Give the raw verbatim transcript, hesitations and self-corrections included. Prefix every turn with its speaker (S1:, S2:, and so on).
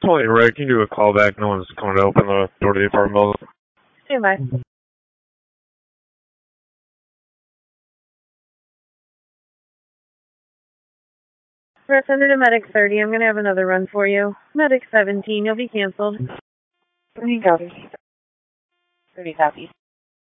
S1: Totally, Rick. Can you do a call back? No one's coming to open the door to the apartment building.
S2: Stand by. Press under to Medic thirty. I'm going to have another run for you. Medic seventeen, you'll be canceled.
S3: thirty copies. thirty copies.